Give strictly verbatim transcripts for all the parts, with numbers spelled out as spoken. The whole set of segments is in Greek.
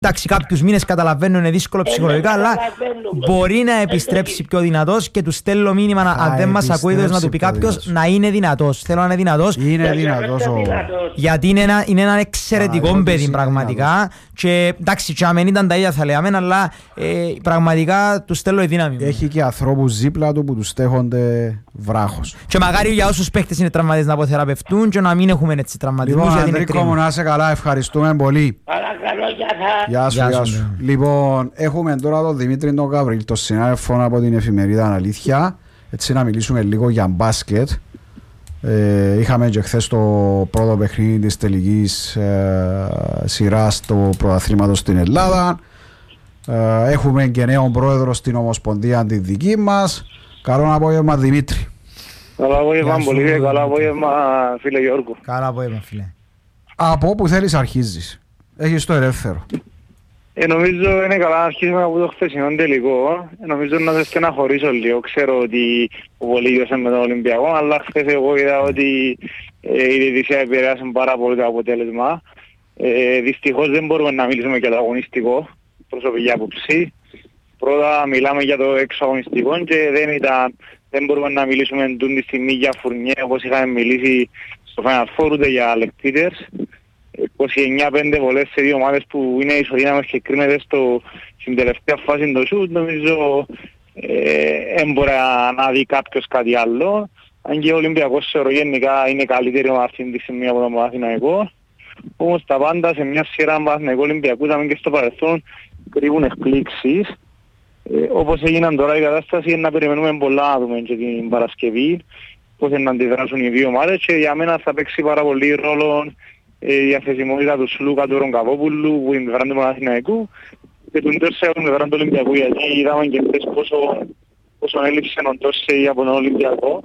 Εντάξει, κάποιους μήνες καταλαβαίνω είναι δύσκολο ψυχολογικά, αλλά μπορεί να επιστρέψει πιο δυνατός και του στέλνω μήνυμα αν δεν μας ακούει να του πει κάποιος να είναι δυνατός. Θέλω να είναι δυνατός. Είναι δυνατός ο... Γιατί είναι ένα, είναι ένα εξαιρετικό παιδί πραγματικά. Και εντάξει, και αν ήταν τα ίδια θα λέγαμε, αλλά ε, πραγματικά του στέλνω η δύναμη μου. Έχει και ανθρώπους δίπλα του που τους στέχονται βράχος. Και μακάρι για όσους παίχτες είναι τραυματίες να αποθεραπευτούν και να μην έχουμε έτσι τραυματισμούς. Λοιπόν, Ανδρίκο μου, να είσαι καλά, ευχαριστούμε πολύ. Παρακαλώ, γεια Γεια σου, γεια σου. Λοιπόν, έχουμε τώρα τον Δημήτρη τον Γαβρίλ, τον συνάδελφο από την εφημερίδα Αλήθεια. Έτσι να μιλήσουμε λίγο για μπάσκετ. Ε, είχαμε και χθες το πρώτο παιχνίδι της τελικής ε, σειράς του πρωταθλήματος στην Ελλάδα. Ε, έχουμε και νέον πρόεδρο στην Ομοσπονδία τη δική μας. Καλό απόγευμα, Δημήτρη. Καλό απόγευμα, πολύ καλό απόγευμα, φίλε Γιώργο. Καλό απόγευμα, φίλε. Από όπου θέλεις αρχίζεις. Έχεις το ελεύθερο. Ε, νομίζω είναι καλά να αρχίσουμε από το χθεσινό τελικό. Ε, νομίζω να σε στεναχωρήσω λίγο. Ξέρω ότι ο Βολίγιος με τον Ολυμπιακό, αλλά χθες εγώ είδα ότι ε, η διαιτησία επηρεάσε πάρα πολύ το αποτέλεσμα. Ε, δυστυχώς δεν μπορούμε να μιλήσουμε για το αγωνιστικό, προσωπική άποψη. Πρώτα μιλάμε για το εξωαγωνιστικό και δεν, ήταν, δεν μπορούμε να μιλήσουμε τη στιγμή για φουρνιέ όπως είχαμε μιλήσει στο Final Four, ούτε για λεπτίτες. είκοσι εννιά πέντε βολές σε δύο ομάδες που είναι ισοδύναμες και κρίνεται στο, στην τελευταία φάση του σουτ. Νομίζω δεν ε, μπορεί να δει κάποιος κάτι άλλο. Αν και ο Ολυμπιακός θεωρώ γενικά είναι καλύτερο αυτή τη στιγμή από τον Παναθηναϊκό. Όμως τα πάντα σε μια σειρά Παναθηναϊκού Ολυμπιακού ήταν και στο παρελθόν κρύβουν εκπλήξεις. Ε, όπως έγιναν τώρα η κατάσταση είναι να περιμένουμε πολλά να δούμε και την Παρασκευή πώς να αντιδράσουν οι δύο ομάδες και για μένα θα παίξει πάρα πολύ ρόλο η διαθεσιμότητα του Σλούκα του Ρογκαβόπουλου που είναι πλευρά του Παναθηναϊκού και του Ντόρσεϊ από την πλευρά του Ολυμπιακού, γιατί είδαμε και χθες πόσο, πόσο έλειψε ο Ντόρσεϊ από τον Ολυμπιακό.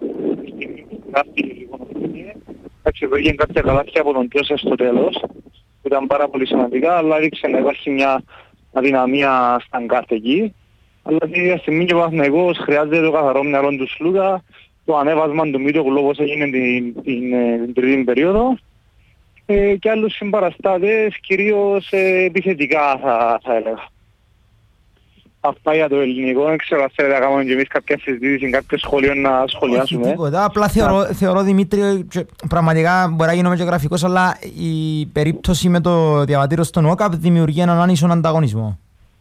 Εντάξει, βρήκε κάποια καλάθια από τον Ντόρσεϊ στο τέλος που ήταν πάρα πολύ σημαντικά, αλλά έδειξε να υπάρχει μια αδυναμία στα κάρτα εκεί. Αλλά τη ίδια στιγμή και ο Παναθηναϊκός χρειάζεται το καθαρό μυαλό του Σλούκα, το ανέβασμα του Μήτρογλου όπως έγινε την, την, την τρίτη περίοδο. Ε, και άλλους συμπαραστάτες, κυρίως ε, επιθετικά θα, θα έλεγα. Αυτά για το ελληνικό, δεν ξέρω αν θέλετε να κάνουμε και εμείς κάποια συζήτηση, κάποιο σχολείο να σχολιάσουμε. Όχι τίποτα, απλά θεωρώ, θεωρώ Δημήτρη, πραγματικά μπορεί να γίνομαι και γραφικός, αλλά η περίπτωση με το διαβατήριο στον ΟΚΑΠ δημιουργεί έναν άνισον ανταγωνισμό.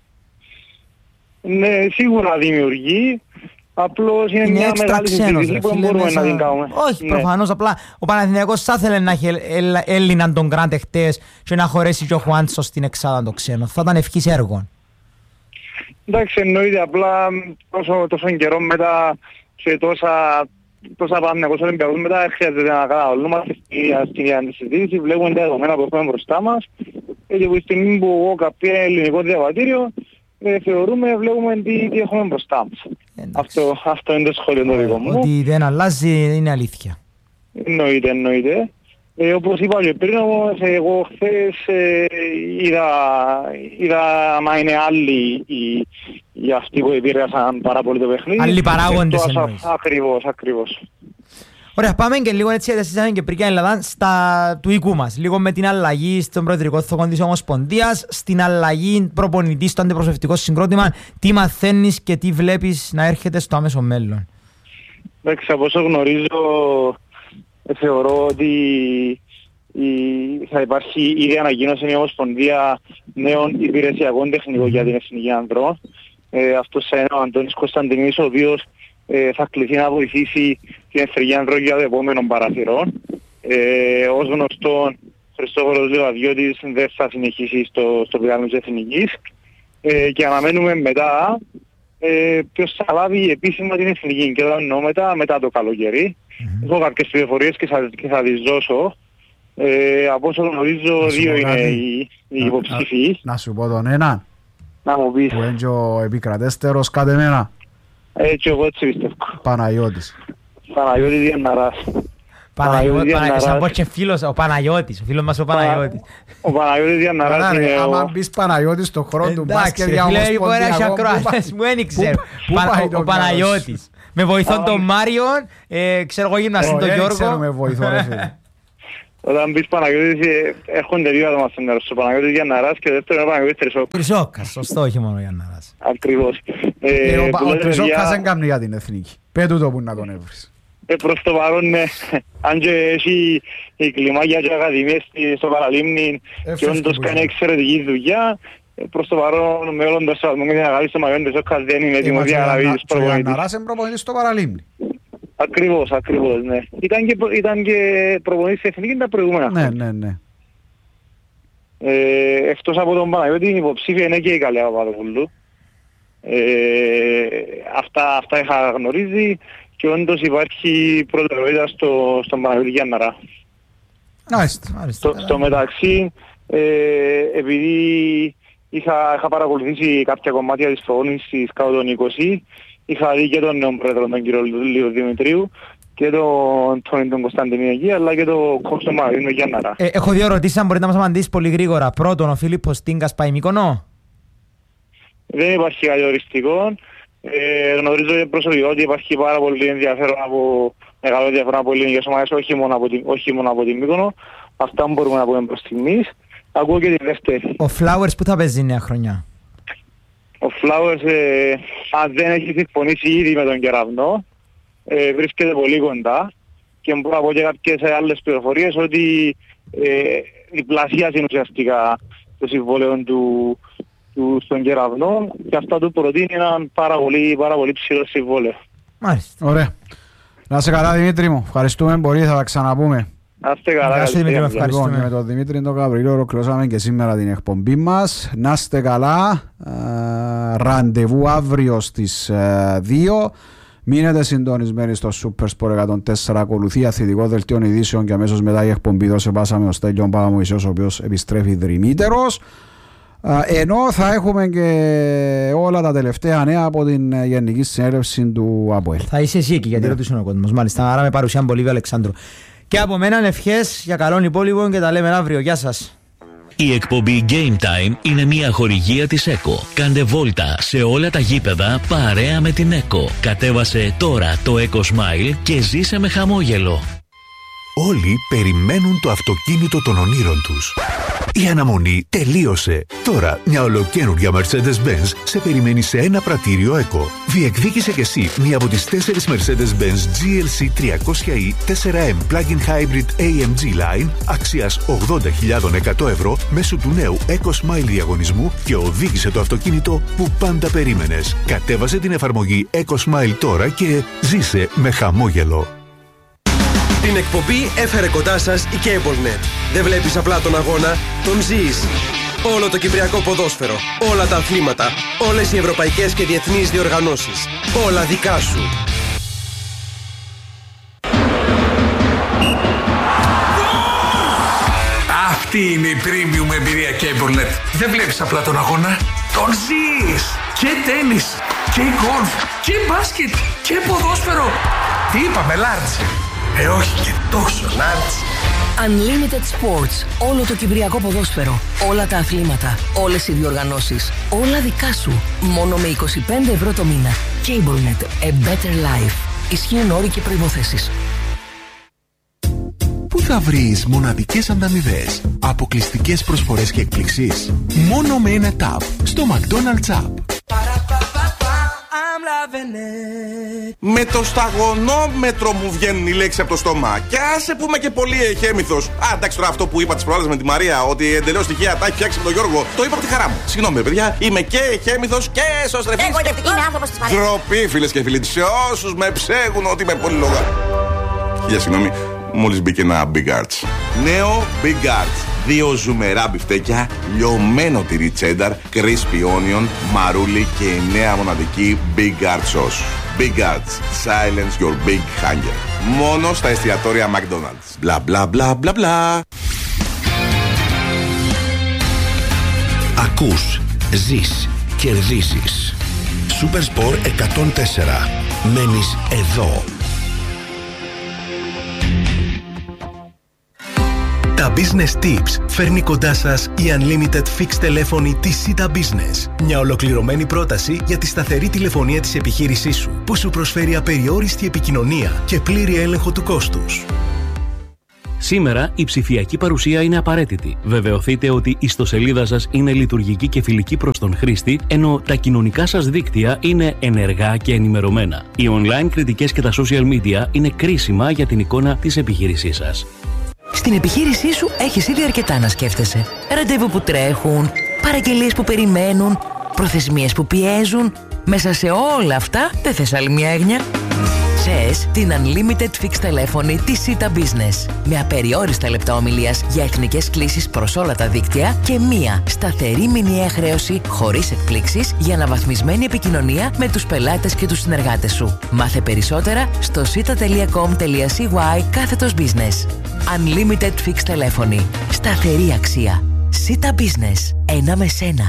Ναι, σίγουρα δημιουργεί. Απλώς είναι, είναι μια μεγάλη συζήτηση που μπορούμε μέσα... να την κάνουμε. Όχι, ναι. Προφανώς, απλά ο Παναθηναϊκός θα ήθελε να έχει Έλληναν τον Γκράντε χτες και να χωρέσει και ο Χουάντσο στην εξάδα το ξένο. Θα ήταν ευχής έργων. Εντάξει, εννοείται, απλά τόσο, τόσο καιρό μετά και τόσα, τόσα Παναθηναϊκός Ολυμπιακούς μετά χρειάζεται να καταλαβαίνουμε στην συζήτηση, βλέπουμε τα δεδομένα που έχουμε μπροστά μας και από τη στιγμή που εγώ κάποια ελληνικό διαβατήριο Ε, θεωρούμε, βλέπουμε τι, τι έχουμε μπροστά μας. Αυτό, αυτό είναι το σχόλιο το δικό μου. Ότι δεν αλλάζει είναι αλήθεια. Εννοείται, εννοείται. Ε, όπως είπα και πριν όμως, εγώ χθες ε, είδα, είδα να είναι άλλοι οι, οι αυτοί που επηρέασαν πάρα πολύ το παιχνίδι. Άλλοι παράγοντες εννοείς. Ακριβώς, ακριβώς. Ωραία, πάμε και λίγο έτσι, έτσι και πριν και Ελλάδα στα του οικού μας. Λίγο με την αλλαγή στον προεδρικό θόκο της Ομοσπονδίας, στην αλλαγή προπονητή στο αντιπροσωπευτικό συγκρότημα. Τι μαθαίνεις και τι βλέπεις να έρχεται στο άμεσο μέλλον? Εντάξει, από όσο γνωρίζω, θεωρώ ότι η, θα υπάρχει ήδη ανακοίνωση η Ομοσπονδία νέων υπηρεσιακών τεχνικών για την Εθνική Ανδρών. Ε, αυτός είναι ο Αντώνης Κωνσταντινής, ο οποίος Ε, θα κληθεί να βοηθήσει την Εθνική Ανδρών για το επόμενο παραθυρό. Ε, ως γνωστόν, Χριστόφορος Λεβαδιώτης δεν θα συνεχίσει στο, στο πλάνο της Εθνικής ε, και αναμένουμε μετά ε, ποιος θα λάβει επίσημα την Εθνική και όταν εννοώ μετά, μετά το καλοκαίρι. Mm-hmm. Έχω κάποιες πληροφορίες και θα, και θα τις δώσω. Ε, από όσο γνωρίζω, δύο είναι οι, οι υποψήφοι. Να, να σου πω τον ένα, να μου πεις. Που είναι ο επικρατέστερος κατ' εμένα. Έτσι εγώ έτσι πιστεύω. Παναγιώτης. Παναγιώτης Διανναράς. Παναγιώτης Διανναράς. Σαν πω και φίλος, ο Παναγιώτης, ο φίλος μας ο Παναγιώτης. Ο Παναγιώτης Διανναράς είναι ο... Άμα μπεις Παναγιώτης στον χρόνο του μπάσκετ για ομοσπονδιακό, μου δεν ξέρω. Ο Παναγιώτης. Με βοηθόν τον Μάριον, ξέρω εγώ γυμναστή τον Γιώργο. Δεν ξέρω με βοηθό ρε φίλε. Όταν πεις Παναγιώτης, έρχονται δύο άτομα στο μυαλό σου. Ο Παναγιώτης Γιανναράς και ο δεύτερος είναι ο Παναγιώτης Τρισόκας. Τρισόκας, σωστό, όχι μόνο ο Γιανναράς. Ακριβώς. Ε, ο ο Τρισόκας δεν κάνει για την εθνική. Πέτου το που να τον έβρεις. Ε, προς το παρόν, ναι, αν και έχει η κλιμάκια και ακαδημίες στο Παραλίμνη και όντως κάνει εξαιρετική δουλειά, προς το παρόν με όλον το σεβασμό και την αγάπη στο Παναγιώτη Τρισόκας δεν είναι έτοιμος για να λάβει τους προπονητής. Ο Γιανναράς είναι προπονητής στο Παραλίμνη. Ακριβώς, ακριβώς, ναι. Ήταν και, ήταν και προπονητής εθνική τα προηγούμενα. Ναι, ναι, ναι. Ε, εκτός από τον Παναγιώτη, η υποψήφια είναι και η Καλέα Παπαδοπούλου. Ε, αυτά, αυτά είχα γνωρίζει και όντως υπάρχει προτεραιότητα στο, στον Παναγιώτη Γιανναρά. Άιστα. Στο, στο μεταξύ, ε, επειδή είχα, είχα παρακολουθήσει κάποια κομμάτια της προπόνησης κάτω των είκοσι, είχα δει και τον νέο πρόεδρο, τον κύριο Λίου Δημητρίου, και τον Τόνι τον Κωνσταντινίδη, αλλά και τον κόψο Μαρίνο Γιάνναρα. Ε, έχω δύο ερωτήσεις, αν μπορείτε να μας απαντήσεις πολύ γρήγορα. Πρώτον, ο Φίλιππος Τίνκας πάει Μύκονο? Δεν υπάρχει κάτι οριστικό. Ε, γνωρίζω και προσωπικά ότι υπάρχει πάρα πολύ ενδιαφέρον από μεγάλο ενδιαφέρον από ελληνικές ομάδες, όχι μόνο από, όχι μόνο από την Μύκονο. Αυτά μπορούμε να πούμε προς στιγμής. Ακούω και τη δεύτερη. Ο Flowers που θα παίζει νέα χρονιά? Ο Flowers, ε, αν δεν έχει συμφωνήσει ήδη με τον Κεραυνό, ε, βρίσκεται πολύ κοντά και μπορώ να πω και κάποιες άλλες πληροφορίες ότι ε, διπλασίασε ουσιαστικά το συμβόλαιο του, του στον Κεραυνό και αυτά του προτείνει έναν πάρα πολύ, πάρα πολύ ψηλό συμβόλαιο. Μάλιστα. Ωραία. Να είσαι καλά Δημήτρη μου. Ευχαριστούμε πολύ, θα τα ξαναπούμε. Να είστε καλά. Γεια σου Δημήτρη, με ευχαριστούμε. Λοιπόν, με τον Δημήτρη τον Γαβριλό ολοκληρώσαμε και σήμερα την εκπομπή μας. Να είστε καλά. Ε, ραντεβού αύριο στις ε, δύο. Μείνετε συντονισμένοι στο Supersport εκατόν τέσσερα. Ακολουθεί αθλητικό δελτίο ειδήσεων και αμέσως μετά η εκπομπή δώσε πάσα με ο Στέλιον Παπαμωυσσός, ο οποίος επιστρέφει δρυμύτερος. Ε, ενώ θα έχουμε και όλα τα τελευταία νέα από την Γενική Συνέλευση του ΑΠΟΕΛ. Θα είσαι εσύ εκεί, γιατί ρωτήσουν ο κόσμος. Μάλιστα, άρα με παρουσία Μπολίβιο Αλεξάνδρου. Και από μένα ευχές για καλόν υπόλοιπο και τα λέμε αύριο. Γεια σας. Η εκπομπή Game Time είναι μια χορηγία της ΕΚΟ. Κάντε βόλτα σε όλα τα γήπεδα παρέα με την ΕΚΟ. Κατέβασε τώρα το Eco Smile και ζήσε με χαμόγελο. Όλοι περιμένουν το αυτοκίνητο των ονείρων τους. Η αναμονή τελείωσε. Τώρα μια ολοκαίνουργια Mercedes-Benz σε περιμένει σε ένα πρατήριο ECO. Διεκδίκησε κι εσύ μία από τις τέσσερις Mercedes-Benz τζι ελ σι τριακόσια ι φορ εμ Plug-in Hybrid έι εμ τζι Line αξίας ογδόντα χιλιάδες εκατό ευρώ μέσω του νέου Eco Smile διαγωνισμού και οδήγησε το αυτοκίνητο που πάντα περίμενες. Κατέβασε την εφαρμογή Eco Smile τώρα και ζήσε με χαμόγελο. Την εκπομπή έφερε κοντά σας η CableNet. Δεν βλέπεις απλά τον αγώνα, τον ζεις. Όλο το κυπριακό ποδόσφαιρο, όλα τα αθλήματα, όλες οι ευρωπαϊκές και διεθνείς διοργανώσεις. Όλα δικά σου. Αυτή είναι η premium εμπειρία CableNet. Δεν βλέπεις απλά τον αγώνα, τον ζεις. Και τένις, και γκολφ, και μπάσκετ, και ποδόσφαιρο. Τι είπαμε, large? Ε, όχι και τόσο large. Unlimited Sports. Όλο το κυπριακό ποδόσφαιρο. Όλα τα αθλήματα. Όλες οι διοργανώσεις. Όλα δικά σου. Μόνο με είκοσι πέντε ευρώ το μήνα. CableNet. A better life. Ισχύουν όροι και προϋποθέσεις. Πού θα βρεις μοναδικές ανταμοιβές, αποκλειστικές προσφορές και εκπληξίες? Μόνο με ένα tap στο McDonald's App. Με το σταγονόμετρο μου βγαίνουν οι λέξεις από το στόμα. Και άσε που είμαι και πολύ εχέμηθος. Α, εντάξει τώρα αυτό που είπα τις προάλλες με τη Μαρία, ότι εντελώς τυχαία τα έχει φτιάξει με τον Γιώργο, το είπα από τη χαρά μου. Συγγνώμη, παιδιά, είμαι και εχέμηθος και σωστρεφής. Εγώ γευτική είμαι άνθρωπος της Μαρίας. Ντροπή, φίλες και φίλοι, σε όσους με ψέγουν ότι είμαι πολύ λόγα. Για συγγνώμη, μόλις μπήκε ένα Big Arts. Νέο Big Arts. Δύο ζουμερά μπιφτέκια, λιωμένο τυρί τσένταρ, crispy onion, μαρούλι και η νέα μοναδική Big Arts sauce. Big Arts. Silence your big hunger. Μόνο στα εστιατόρια McDonald's. Μπλα μπλα μπλα μπλα μπλα. Ακούς, ζεις, κερδίζεις. Supersport εκατόν τέσσερα. Μένεις εδώ. Τα Business Tips φέρνει κοντά σας η Unlimited Fixed τηλέφωνη της Sita Business. Μια ολοκληρωμένη πρόταση για τη σταθερή τηλεφωνία της επιχείρησής σου, που σου προσφέρει απεριόριστη επικοινωνία και πλήρη έλεγχο του κόστους. Σήμερα η ψηφιακή παρουσία είναι απαραίτητη. Βεβαιωθείτε ότι η ιστοσελίδα σας είναι λειτουργική και φιλική προς τον χρήστη, ενώ τα κοινωνικά σας δίκτυα είναι ενεργά και ενημερωμένα. Οι online κριτικές και τα social media είναι κρίσιμα για την εικόνα της επιχείρησής σας. Στην επιχείρησή σου έχεις ήδη αρκετά να σκέφτεσαι. Ραντεβού που τρέχουν, παραγγελίες που περιμένουν, προθεσμίες που πιέζουν. Μέσα σε όλα αυτά δεν θες άλλη μια έγνοια? Θες την Unlimited Fixed τηλέφωνη της Sita Business. Με απεριόριστα λεπτά ομιλίας για εθνικές κλήσεις προς όλα τα δίκτυα και μία σταθερή μηνιαία χρέωση χωρίς εκπλήξεις για αναβαθμισμένη επικοινωνία με τους πελάτες και τους συνεργάτες σου. Μάθε περισσότερα στο sita.com.cy κάθετος business. Unlimited Fixed τηλέφωνη. Σταθερή αξία. Sita Business. Ένα με σένα.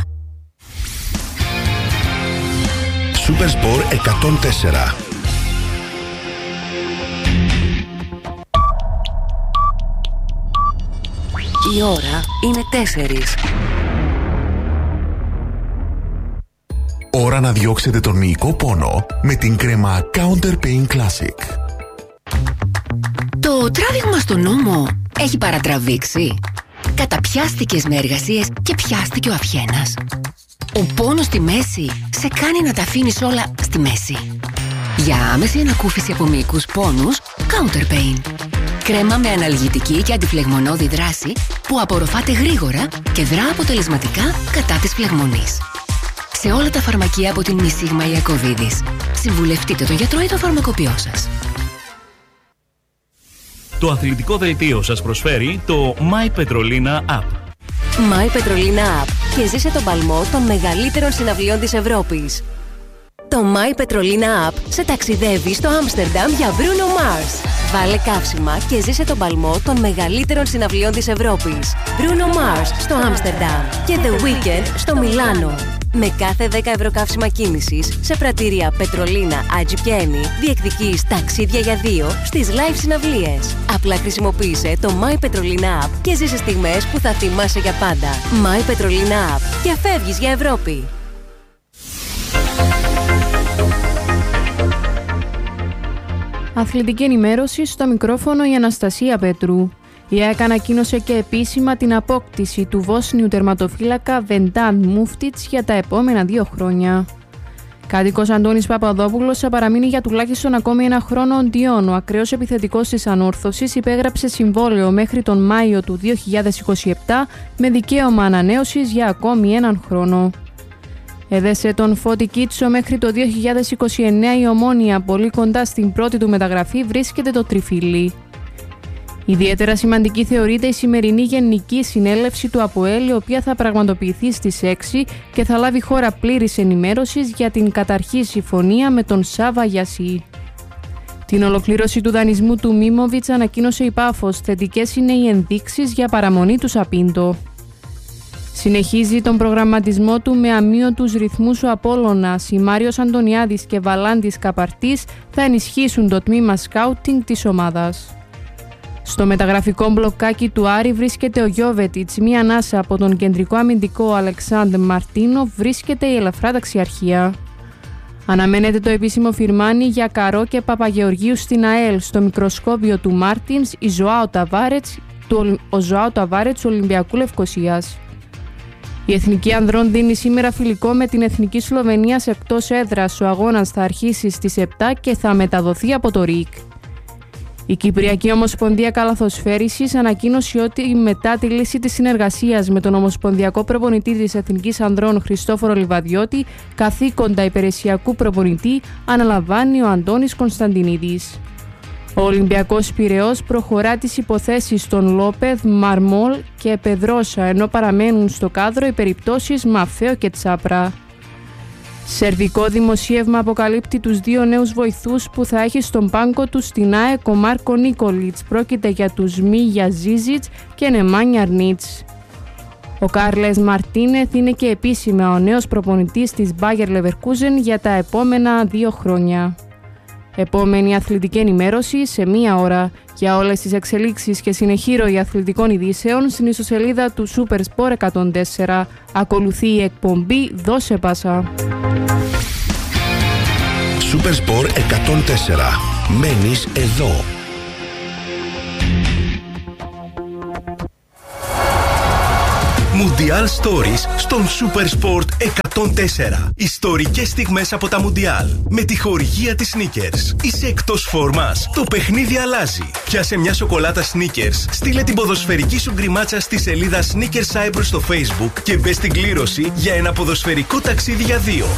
Supersport εκατόν τέσσερα. Η ώρα είναι τέσσερις. Ώρα να διώξετε τον μυϊκό πόνο με την κρέμα Counter Pain Classic. Το τράβηγμα στον ώμο έχει παρατραβήξει. Καταπιάστηκες με εργασίες και πιάστηκε ο αυχένας. Ο πόνος στη μέση σε κάνει να τα αφήνεις όλα στη μέση. Για άμεση ανακούφιση από μυϊκούς πόνους, Counter Pain. Κρέμα με αναλγητική και αντιφλεγμονώδη δράση που απορροφάται γρήγορα και δρά αποτελεσματικά κατά της φλεγμονής. Σε όλα τα φαρμακεία από την Μισίγμα Ιακωβίδης. Συμβουλευτείτε τον γιατρό ή το φαρμακοποιό σας. Το αθλητικό δελτίο σας προσφέρει το My Petrolina App. My Petrolina App και ζήσε τον παλμό των μεγαλύτερων συναυλιών της Ευρώπης. Το My Petrolina App σε ταξιδεύει στο Άμστερνταμ για Bruno Mars. Βάλε καύσιμα και ζήσε τον παλμό των μεγαλύτερων συναυλιών της Ευρώπης. Bruno Mars στο Άμστερνταμ και The Weeknd στο Μιλάνο. Με κάθε δέκα ευρώ καύσιμα κίνησης σε πρατήρια Πετρολίνα, Ατζιπιένι, διεκδικείς ταξίδια για δύο στις live συναυλίες. Απλά χρησιμοποίησε το My Petrolina App και ζήσε στιγμές που θα θυμάσαι για πάντα. My Petrolina App και φεύγεις για Ευρώπη. Αθλητική ενημέρωση στο μικρόφωνο η Αναστασία Πέτρου. Η ΑΕΚ ανακοίνωσε και επίσημα την απόκτηση του Βόσνιου τερματοφύλακα Βεντάν Μούφτιτς για τα επόμενα δύο χρόνια. Κάτοικος Αντώνης Παπαδόπουλος θα παραμείνει για τουλάχιστον ακόμη ένα χρόνο οντιών. Ο ακραίος επιθετικός της Ανόρθωσης υπέγραψε συμβόλαιο μέχρι τον Μάιο του δύο χιλιάδες είκοσι επτά με δικαίωμα ανανέωσης για ακόμη έναν χρόνο. Έδεσε τον Φώτη Κίτσο μέχρι το δύο χιλιάδες είκοσι εννέα η Ομόνοια. Πολύ κοντά στην πρώτη του μεταγραφή βρίσκεται το τριφύλι. Ιδιαίτερα σημαντική θεωρείται η σημερινή Γενική Συνέλευση του ΑΠΟΕΛ, η οποία θα πραγματοποιηθεί στις έξι και θα λάβει χώρα πλήρης ενημέρωσης για την καταρχή συμφωνία με τον Σάβα Γιασί. Την ολοκλήρωση του δανεισμού του Μίμοβιτς ανακοίνωσε η Πάφος. Θετικές είναι οι ενδείξεις για παραμονή του Σαπίντο. Συνεχίζει τον προγραμματισμό του με αμύωτους ρυθμούς ο Απόλλωνας. Οι Μάριος Αντωνιάδης και Βαλάντης Καπαρτής θα ενισχύσουν το τμήμα σκάουτινγκ της ομάδας. Στο μεταγραφικό μπλοκάκι του Άρη βρίσκεται ο Γιώβετιτς. Μία ανάσα από τον κεντρικό αμυντικό Αλεξάνδρ Μαρτίνο βρίσκεται η ελαφρά δεξιαρχία. Αναμένεται το επίσημο φιρμάνι για Καρό και Παπαγεωργίου στην ΑΕΛ. Στο μικροσκόπιο του Μάρτινς η Ζωάο Ταβάρετς, ο Ζωάο Ταβάρετς του Ολυμπιακού Λευκωσίας. Η Εθνική Ανδρών δίνει σήμερα φιλικό με την Εθνική Σλοβενίας εκτός έδρας. Ο αγώνας θα αρχίσει στις επτά και θα μεταδοθεί από το ΡΙΚ. Η Κυπριακή Ομοσπονδία Καλαθοσφαίρισης ανακοίνωσε ότι μετά τη λύση της συνεργασίας με τον Ομοσπονδιακό Προπονητή της Εθνικής Ανδρών Χριστόφορο Λιβαδιώτη, καθήκοντα υπηρεσιακού προπονητή αναλαμβάνει ο Αντώνης Κωνσταντινίδης. Ο Ολυμπιακός Πειραιώς προχωρά τις υποθέσεις των Λόπεθ, Μαρμόλ και Πεδρόσα, ενώ παραμένουν στο κάδρο οι περιπτώσεις Μαφέο και Τσάπρα. Σερβικό δημοσίευμα αποκαλύπτει τους δύο νέους βοηθούς που θα έχει στον πάγκο του στην ΑΕΚ ο Μάρκο Νίκολιτς. Πρόκειται για τους Μίγια Ζίζιτς και Νεμάνια Αρνίτς. Ο Κάρλες Μαρτίνεθ είναι και επίσημα ο νέος προπονητής της Bayer Leverkusen για τα επόμενα δύο χρόνια. Επόμενη αθλητική ενημέρωση σε μία ώρα. Για όλες τις εξελίξεις και συνεχή ροή αθλητικών ειδήσεων στην ιστοσελίδα του Supersport εκατόν τέσσερα. Ακολουθεί η εκπομπή «Δώσε Πάσα». Supersport εκατόν τέσσερα. Μένεις εδώ. Mundial Stories στον Super Sport εκατόν τέσσερα. Ιστορικές στιγμές από τα Mundial. Με τη χορηγία της Snickers. Είσαι εκτός φόρμας. Το παιχνίδι αλλάζει. Πιάσε μια σοκολάτα Snickers. Στείλε την ποδοσφαιρική σου γκριμάτσα στη σελίδα Snickers Cyprus στο Facebook και μπες στην κλήρωση για ένα ποδοσφαιρικό ταξίδι για δύο.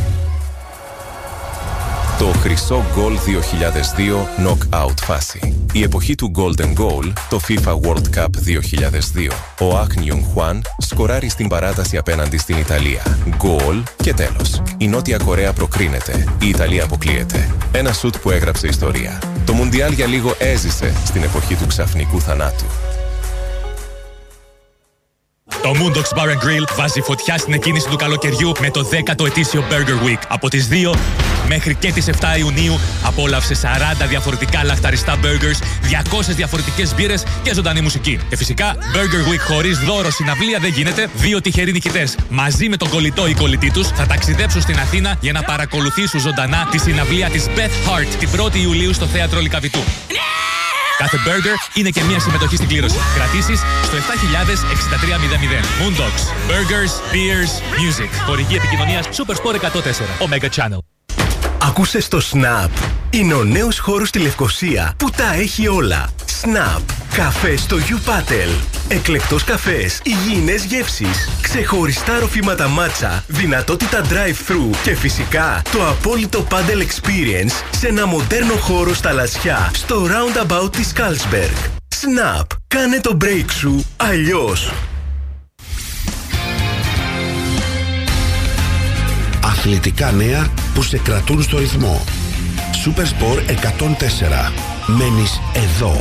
Το χρυσό γκολ δύο χιλιάδες δύο Knockout φάση. Η εποχή του Golden Goal, το FIFA World Cup δύο χιλιάδες δύο. Ο Ακ Νιουν Χουάν σκοράρει στην παράταση απέναντι στην Ιταλία. Γκολ και τέλος. Η Νότια Κορέα προκρίνεται. Η Ιταλία αποκλείεται. Ένα σουτ που έγραψε ιστορία. Το Μουντιάλ για λίγο έζησε στην εποχή του ξαφνικού θανάτου. Το Moondogs Bar and Grill βάζει φωτιά στην εκκίνηση του καλοκαιριού με το δέκατο ετήσιο Burger Week. Από τις δύο μέχρι και τις επτά Ιουνίου απόλαυσε σαράντα διαφορετικά λαχταριστά burgers, διακόσιες διαφορετικές μπύρες και ζωντανή μουσική. Και φυσικά Burger Week χωρίς δώρο συναυλία δεν γίνεται. Δύο τυχεροί νικητές μαζί με τον κολλητό ή κολλητή τους θα ταξιδέψουν στην Αθήνα για να παρακολουθήσουν ζωντανά τη συναυλία της Beth Hart την πρώτη Ιουλίου στο Θέατρο Λυκαβητού. Κάθε burger είναι και μια συμμετοχή στην κλήρωση. Κρατήσεις στο επτά χιλιάδες εξήντα τρία μηδέν μηδέν. Moondogs. Burgers, beers, music. Χορηγή επικοινωνίας Supersport εκατόν τέσσερα. Omega Channel. Ακούσες το Snap. Είναι ο νέος χώρος στη Λευκοσία που τα έχει όλα. Snap. Καφέ στο U-Patel. Εκλεκτός καφές, υγιεινές γεύσεις, ξεχωριστά ροφήματα μάτσα, δυνατότητα drive-thru και φυσικά το απόλυτο Paddle Experience σε ένα μοντέρνο χώρο στα Λασιά, στο Roundabout της Carlsberg. Snap. Κάνε το break σου αλλιώς. Αθλητικά νέα που σε κρατούν στο ρυθμό. Supersport εκατόν τέσσερα. Μένεις εδώ.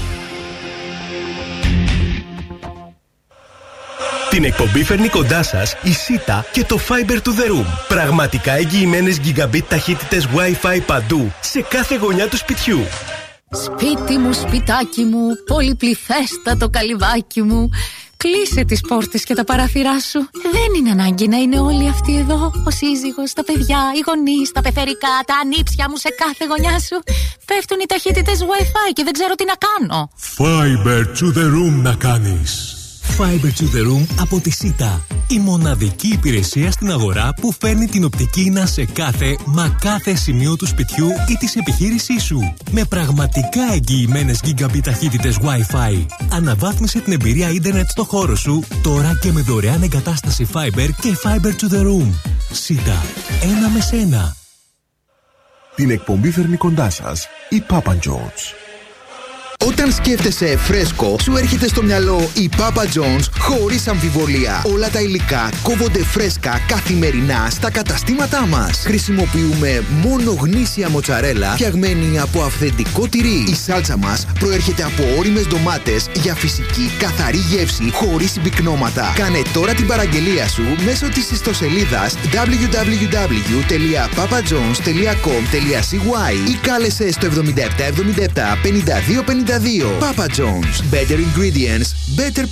Την εκπομπή φέρνει κοντά σας η Sita και το Fiber to the Room. Πραγματικά εγγυημένες gigabit ταχύτητες Wi-Fi παντού, σε κάθε γωνιά του σπιτιού. Σπίτι μου, σπιτάκι μου, πολυπληθέστατο καλυβάκι μου. Κλείσε τις πόρτες και τα παράθυρά σου. Δεν είναι ανάγκη να είναι όλοι αυτοί εδώ. Ο σύζυγος, τα παιδιά, οι γονείς, τα πεθερικά, τα ανήψια μου σε κάθε γωνιά σου. Πέφτουν οι ταχύτητες Wi-Fi και δεν ξέρω τι να κάνω. Fiber to the Room να κάνεις. Fiber to the Room από τη Sita. Η μοναδική υπηρεσία στην αγορά που φέρνει την οπτική ίνα σε κάθε, μα κάθε σημείο του σπιτιού ή της επιχείρησής σου. Με πραγματικά εγγυημένες gigabit ταχύτητες Wi-Fi. Αναβάθμισε την εμπειρία ίντερνετ στο χώρο σου, τώρα και με δωρεάν εγκατάσταση Fiber και Fiber to the Room. Sita. Ένα με σένα. Την εκπομπή φέρνει κοντά σας η Papa John's. Όταν σκέφτεσαι φρέσκο, σου έρχεται στο μυαλό η Papa John's χωρίς αμφιβολία. Όλα τα υλικά κόβονται φρέσκα καθημερινά στα καταστήματά μας. Χρησιμοποιούμε μόνο γνήσια μοτσαρέλα φτιαγμένη από αυθεντικό τυρί. Η σάλτσα μας προέρχεται από ώριμες ντομάτες για φυσική καθαρή γεύση χωρίς συμπυκνώματα. Κάνε τώρα την παραγγελία σου μέσω της ιστοσελίδας double-u double-u double-u τελεία papa jones τελεία com τελεία c y ή κάλεσε στο εβδομήντα επτά εβδομήντα επτά πενήντα δύο πενήντα δύο. Papa John's. Better ingredients, better